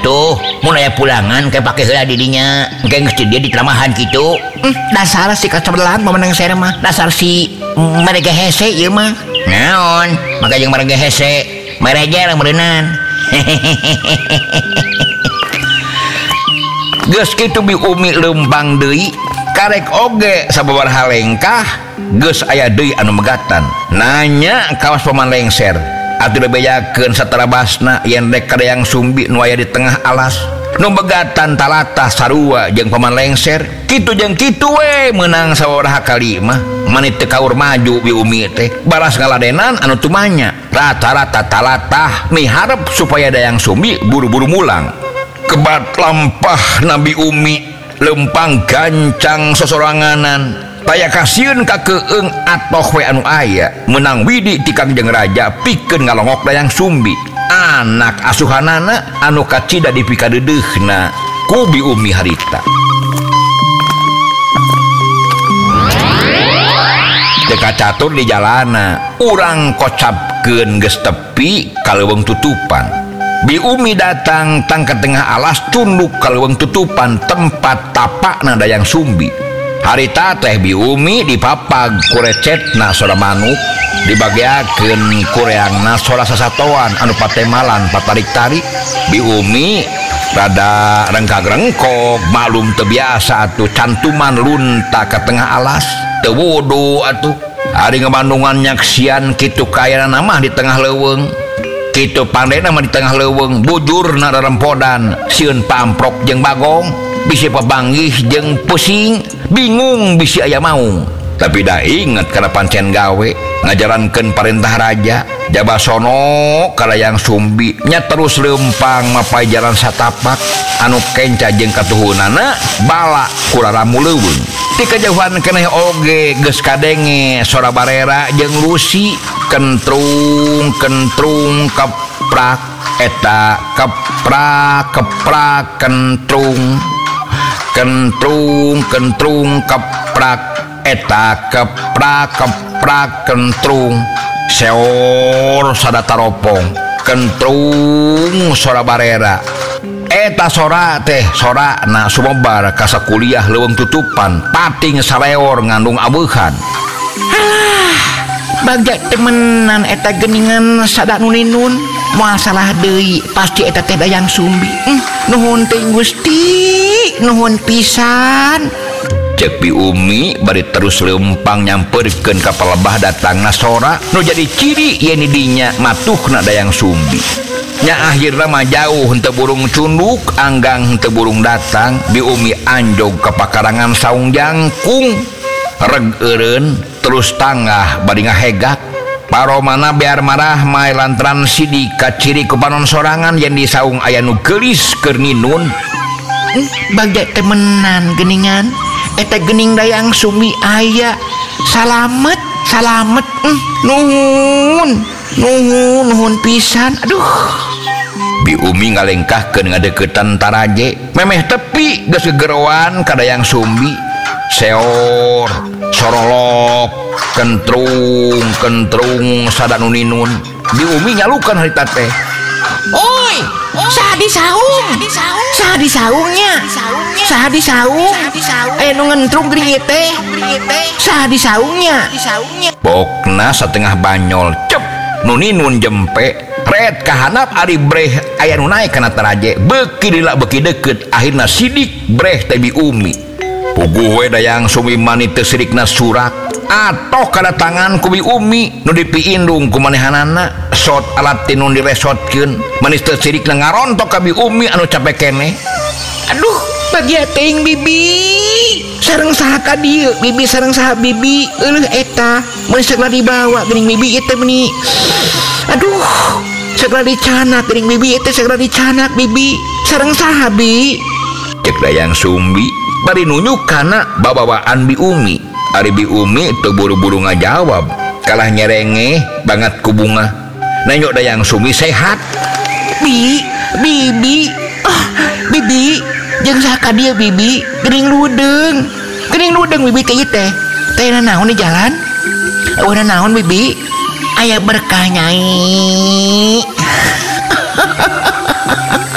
atuh mulai pulangan kayak pakai heula didinya kayak geus dia di teramahan gitu. Dasar si kacebelan pemenang saya mah dasar si mereka hese ieu mah. Naon maka jeung mereka hese merejer berenang. Geus kitu Bi Umi lempang deui karek oge sababaraha lengkah geus aya deui anu megatan nanya kawas paman lengser atuh bebejakeun satara basna yen rek kadeang sumbi nu aya di tengah alas nu megatan talatah sarua jeung paman lengser kitu jeung kitu we meunang sababaraha kali mah manit teu kaur maju Bi Umi teh baras ngaladenan anu tumanya rata-rata talatah miharep supaya dayang sumbi buru-buru mulang kebat lampah Nabi Umi lempang gancang sosoranganan taya kasieun ka keung atoh we anu aya menang widi ti Kangjeng Raja pikeun ngalongok dayang sumbi anak asuhanana anu kacida di pikadeudeuhna ku Bi Umi harita deka catur di jalana urang kocapkeun geus tepi ka leuweung tutupan Bi Umi datang tang ke tengah alas tunduk ka leuweung tutupan tempat tapakna dayang sumbi harita teh Bi Umi dipapag kurecetna sora manuk dibagiakeun kureangna sora sasatoan anu patemalan patarik-tarik Bi Umi rada rengkag-rengkog malum teu biasa atuh cantuman lunta ka tengah alas teu wudu atuh ari ngebandungan nyaksian kitu kaayana mah di tengah leuweung kitu pandena mah di tengah leuweung bujurna rerempodan sieun pamprok jeung bagong bisi pabanggih jeung pusing bingung bisi aya maung tapi dah inget kana pancen gawe ngajarankeun parentah raja jabasono kalayang sumbi nya terus leumpang mapai jalan satapak anu kenca jeung katuhunana bala kuraramu leuweung ti kajauhan keneh oge geus kadenge sora barera jeung lusi kentrung kentrung keprak eta keprak keprak kentrung kentrung kentrung keprak eta keprak keprak kentrung seor sadataropong kentrung sora barera eta sora teh sora na sumebar ka sakuliah leuweung tutupan pating saleor ngandung abeuhan Bagja temenan eta geningan sada nuninun moal salah deui pasti eta teh dayang sumbi. Nuhun teh Gusti, nuhun pisan. Cek Bi Umi bari terus leumpang nyampeurkeun ka palebah datangna sora nu jadi ciri yen dinya matuhna dayang sumbi. Nya akhirna mah jauh henteu burung cunduk anggang henteu burung datang Bi Umi anjog ka pakarangan saung jangkung reg eureun terus tangah bari ngahegak paromana bear marah mae lantran sidi ka ciri ku panon sorangan yen di saung aya nu geulis keur ninun. Bagja temenan geningan eta gening dayang sumbi aya salamet salamet nuhun nuhun nuhun pisan aduh. Bi Umi ngalengkahkeun ngadeuketan taraje memeh tepi geus gegeroan ka dayang sumbi seor sorolok kentrung kentrung sada nu ninun. Bi Umi nyalukan harita teh oi saha di saung saha di saungnya saha di saung aya nu ngentrung geuning ieu teh saha di saungnya pokna satengah banyol cep nu ninun jempe red kahanap ari breh aya nu naek kana taraje beuki lila beuki deukeut akhirna sidik breh teh Bi Umi puguh we dayang sumbi mani teu sirikna surak atoh kadatangan ku Bi Umi nu dipiindung ku manehanana sot alat tinun diresotkeun manis teu sirikna ngarontok ka Bi Umi anu capek keneh. Aduh bagia teuing bibi sareng saha ka dieu bibi sareng saha bibi eueuh eta mun segala dibawa geuning bibi ieu teh meuni aduh segala dicanak geuning bibi ieu teh segala dicanak bibi sareng saha bi cek dayang sumbi bari nunjuk kana babawaan Bi Umi. Ari Bi Umi teu buru-buru ngajawab kalah nyerengeh banget ku bunga nanyok dayang sumbi sehat bi bibi bibi jeung saha ka dieu bibi geuning ludeng bibi teh ieu teh teh naon di jalan eueuh naon bibi aya berkah nyai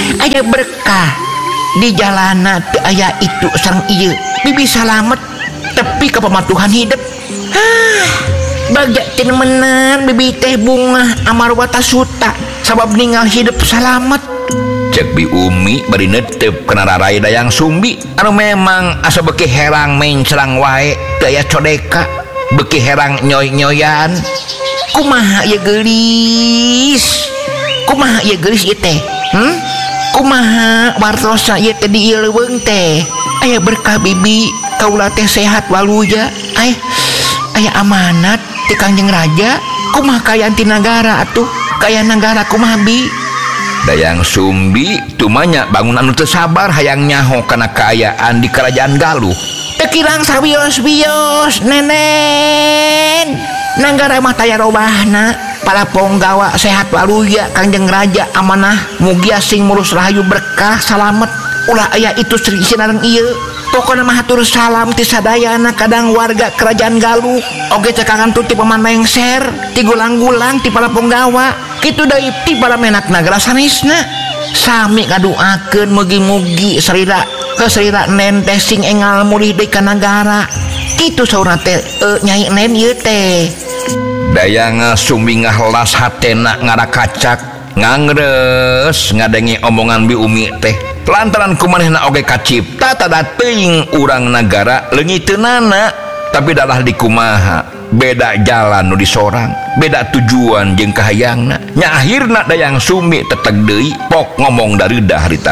aya berkah di jalana teu aya itu sareng ieu bibi salamet tepi ka pamatuhan hidup. Bagja teu meunang bibi teh bunga amarwa tasuta sabab ninggal hidup salamet. Cek Bi Umi bari neuteup kana rarai Dayang Sumbi anu memang asa beuki herang mencrang wae teu aya codeka, beuki herang nyoy-nyoyan. Kumaha ieu geulis? Kumaha ieu geulis ieu teh? Kumaha wartosa ieu teh di ieu leuweung teh? Aya berkah bibi, kaula teh sehat waluja. Aya amanat ti Kangjeng Raja. Kumaha kayaan ti nagara atuh? Kaya nagara kumaha bi? Dayang Sumbi tumanya bangun anu teu sabar hayang nyaho kana kaayaan di Kerajaan Galuh. Teu kirang sabios-bios, Nenen. Nagara mah taya robahna. Para ponggawa sehat waluya Kangjeng Raja amanah mugia sing murus rahayu berkah salamet. Ulah aya itu Sri sinareng ieu. Pokona mah hatur salam ti sadayana kadang warga Kerajaan Galuh. Oge teh kangantu ti paman lengser, ti gulang-gulang ti para ponggawa. Kitu deui ti para menak nagara sanesna. Sami ngaduakeun mugi-mugi sarira Nen teh sing engal mulih deui ka nagara. Kitu saurna teh Nyai Nen ieu teh. Dayang Sumbi ngahlas hatena ngarakacak ngangres ngadengi omongan Bi Umi teh. Lantaran kumanehna oge kacipta tada teuing urang nagara leungiteunana, tapi dalah di kumaha beda jalan nu disorang, beda tujuan jeung kahayangna. Nya akhirna Dayang Sumbi teteg deui pok ngomong dareudah harita.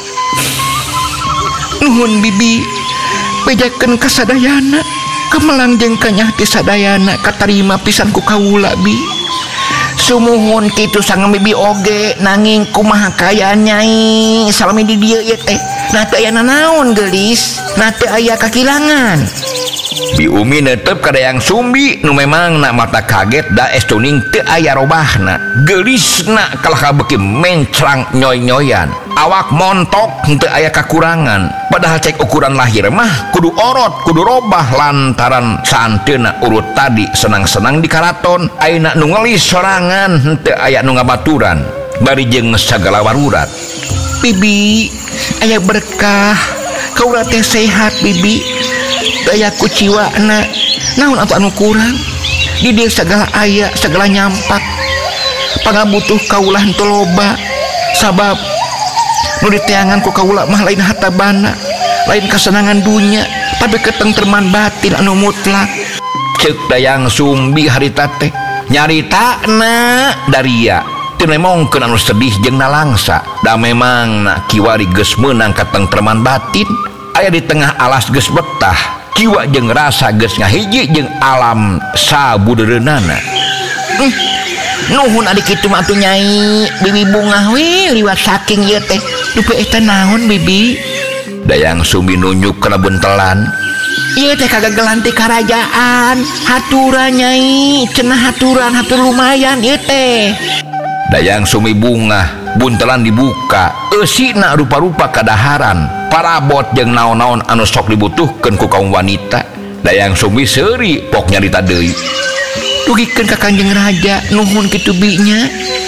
Nuhun bibi, bejakeun ka sadayana, kemelang jeung kanyah ti sadayana katarima pisan ku kaula bi. Sumuhun kitu sang bibi oge nanging kumaha kayaan Nyai salami di dieu ieu teh. Nah teu aya nanaon geulis, nah teu aya kakilangan. Bi Umi neuteup ka Dayang Sumbi nu memang na mata kaget da estuning teu aya robahna. Geulisna kalah beuki mencrang nyoy-nyoyan. Awak montok henteu aya kakurangan. Padahal cek ukuran lahir mah kudu orot, kudu robah lantaran saanteuna urut tadi senang-senang di karaton. Ayeuna nu ngelis sorangan henteu aya nu ngabaturan. Bari jeung sagala warurat. Bibi, aya berkah. Kaula teh sehat bibi. Daya kuciwana naon atuh anu kurang di dieu sagala aya sagala nyampak pangabutuh kaula henteu loba sabab nu diteangan ku kaula mah lain hartabana lain kasenangan dunya tapi ketentreman batin anu mutlak. Ceuk Dayang Sumbi harita teh nyaritana daria teu nemongkeun anu sedih jeung nalangsa da memang na kiwari geus meunang katentreman batin aya di tengah alas geus betah. Jiwa jeung rasa geus ngahiji jeung alam sabudeureunana. Nuhun adik kitu mah atuh Nyai. Bibi bunga we liwat saking ieu teh. Dupe eta naon bibi? Dayang Sumbi nunjuk kana buntelan. Ieu teh kagagelan ti karajaan. Haturan Nyai, cenah haturan hatur lumayan ieu teh. Dayang Sumbi bunga, buntelan dibuka. Eusina rupa-rupa kadaharan. Parabot jeung naon-naon anu sok dibutuhkeun ku kaum wanita. Dayang Sumbi seuri pok nyarita deui. Dugikeun ka Kangjeng Raja nuhun kitu binya.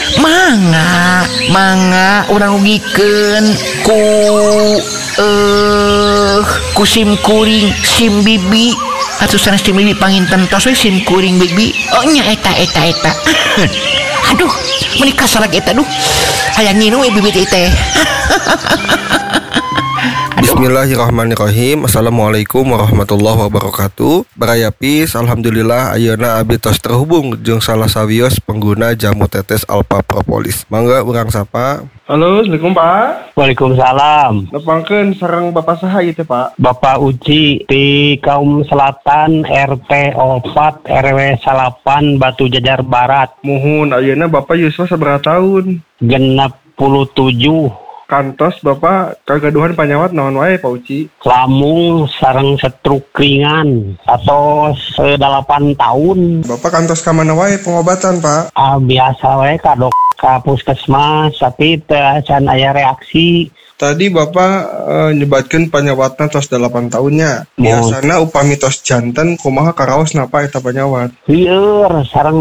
Mangga urang ugikeun ku sim kuring sim bibi. Atuh sanes sim bibi pangintentos we sim kuring bibi. Oh nya eta. Aduh, menikah salag eta duh. Hayang nginum bibi teh. Bismillahirrahmanirrahim. Assalamualaikum warahmatullahi wabarakatuh. Barayapis, alhamdulillah ayeuna abdi tos terhubung jeung salah sawios pengguna jamu tetes Alpha Propolis. Mangga urang sapa. Halo, Assalamualaikum Pak. Waalaikumsalam. Nepangkeun sareng Bapak saha ieu teh Pak? Bapak Uci di Kaum Selatan RT 4 RW 8 Batu Jajar Barat. Muhun ayeuna Bapak yuswa sabaraha taun? 67. Kantos Bapak kagaduhan panyawat naon wae Pak Uci? Lamung sareng stroke ringan atau 8 tahun. Bapak kantos ka mana wae pengobatan Pak? Biasa wae ka ka puskesmas tapi teu can aya reaksi. Tadi Bapak nyebatkeun panyawatna tos 8 tahunnya. Biasana upami tos janten kumaha karaos napa eta panyawat? Lieur sareng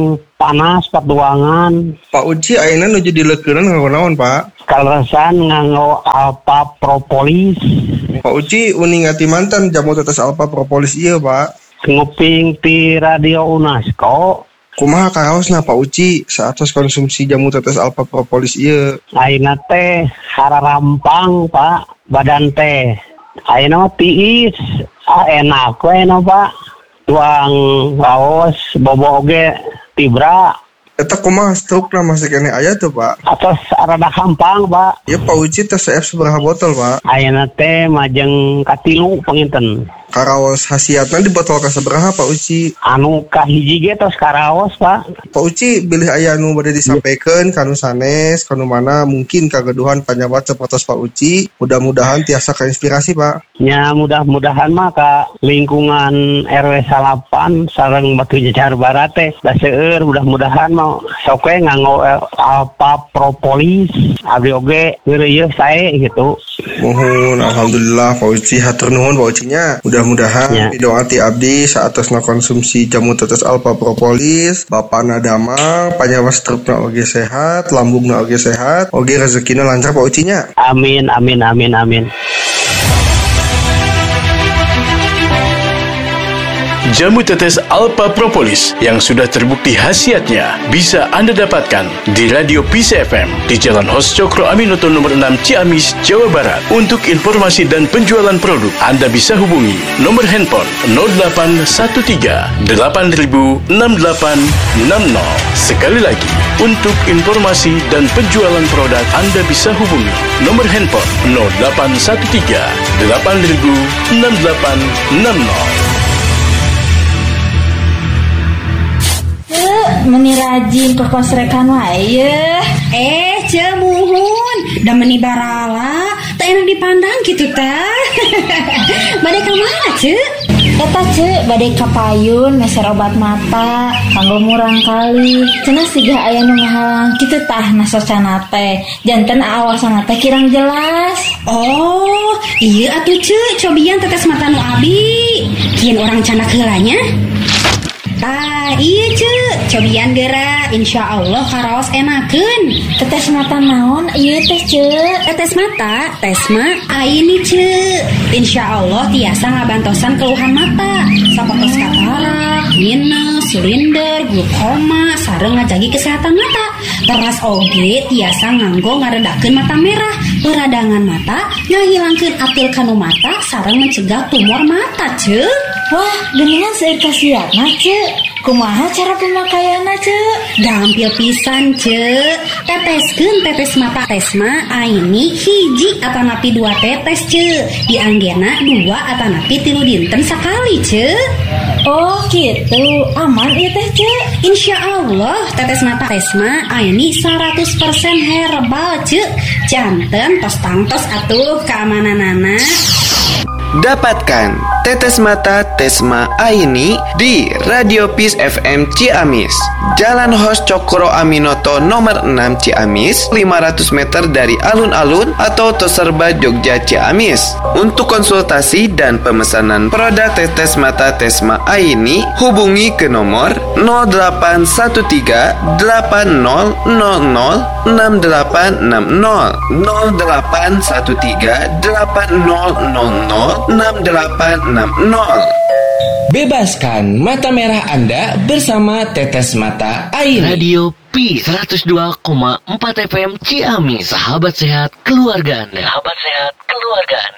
panas perduangan. Pak Uci ayeuna nuju dileukeurna nganggo naon, Pak? Kaleresan nganggo Alpha Propolis. Pak Uci uningati mantan jamu tetes Alpha Propolis ieu, Pak. Nguping ti radio UNESCO. Kumaha karaosna Pak Uci saatos konsumsi jamu tetes Alpha Propolis ieu? Ayeuna teh hararampang, Pak. Badan teh ayeuna tiis. Enak we no, Pak. Tuang raos bobo oge tibra. Eta kumaha strukna masih kene aya tuh, Pak? Atos rada gampang, Pak. Ya Pak Uci tes CF sabaraha botol, Pak? Ayeuna teh majeng katilu panginten. Karaos hasiatna di botol ka sabaraha, Pak Uci? Anu kahiji ge tos karaos, Pak. Pak Uci bilih aya anu bade disampaikan kanu sanes, kanu mana mungkin kageduhan panyawat sapertos Pak Uci. Mudah-mudahan tiasa kainspirasi, Pak. Ya mudah-mudahan mah ka lingkungan RW 8 sareng Batu Jajar Barat teh da seueur mudah-mudahan mah sok we nganggo Alpha Propolis. Abdi oge ngeureuyeuh sae gitu. Mohon alhamdulillah Pak Uci hatur nuhun Pak Ucinya. Mudah-mudahan doa ti abdi saatosna konsumsi jamu tetes Alpha Propolis, bapana damang, panyawa strukna oge sehat, lambungna oge sehat, oge rezekina lancar Pak Ucinya. Amin amin amin amin. Jamu tetes Alpha Propolis yang sudah terbukti khasiatnya bisa Anda dapatkan di Radio Peace FM di Jalan Hos Cokro Aminoto nomor 6 Ciamis, Jawa Barat. Untuk informasi dan penjualan produk, Anda bisa hubungi nomor handphone 0813 8000 6860. Sekali lagi, untuk informasi dan penjualan produk, Anda bisa hubungi nomor handphone 0813 8000 6860. Meni rajin ke pos rekan wae. Cemuhun da meni barala tak enak dipandang gitu tah. Bade ka mana, Cek? Eta Cek bade ka payun meser obat mata kanggo murang kali. Cenah siga aya nu ngahalang kitu tah nasocana teh. Janten awasana teh kirang jelas. Oh, ieu atuh Cek, cobian tetes mata nu abi. Kieun orang canak heulanya. Iya Cek, cobian geura insyaallah karaos enakeun. Tetes mata naon ieu teh Cek? Tetes mata, tesma ini Cek. Insyaallah tiasa ngabantosan keluhan mata, sapertos katarak, minus, silinder, glaukoma, sareng ngajagi kesehatan mata. Teras oge tiasa nganggo ngaredakeun mata merah, peradangan mata, ngahilangkeun atil kanu mata, sareng mencegah tumor mata Cek. Wah, geuningan seueur kasiatna Cek. Kumaha cara pemakaianna Cek? Gampil pisan Cek. Teteskeun tetes mata tesma aini hiji atanapi 2 tetes Cek. Dianggena 2 atanapi 3 dinten sakali Cek. Oh gitu, aman ieu teh Cek. Insyaallah tetes mata tesma aini 100% herbal Cek. Janten tos tangtos atuh keamananana. Dapatkan tetes mata Tesma Aini di Radio Peace FM Ciamis, Jalan Hos Cokro Aminoto nomor 6 Ciamis, 500 meter dari alun-alun atau Toserba Jogja Ciamis. Untuk konsultasi dan pemesanan produk tetes mata Tesma Aini, hubungi ke nomor 0813 8000 6860 0813 8000 6860. Bebaskan mata merah Anda bersama Tetes Mata Aini. Radio Peace 102,4 FM Ciamis. Sahabat sehat keluarga Anda. Sahabat sehat keluarga Anda.